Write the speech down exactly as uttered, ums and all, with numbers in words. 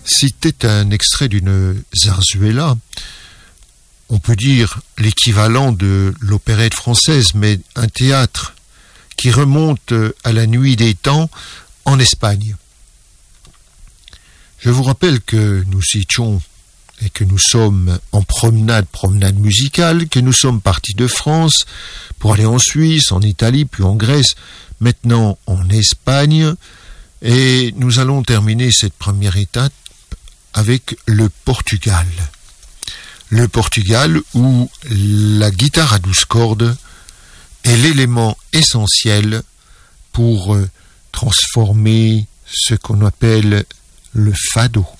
C'était un extrait d'une zarzuela, on peut dire l'équivalent de l'opérette française, mais un théâtre qui remonte à la nuit des temps en Espagne. Je vous rappelle que nous étions et que nous sommes en promenade, promenade musicale, que nous sommes partis de France pour aller en Suisse, en Italie, puis en Grèce, maintenant en Espagne, et nous allons terminer cette première étape avec le Portugal. Le Portugal où la guitare à douze cordes est l'élément essentiel pour transformer ce qu'on appelle le fado.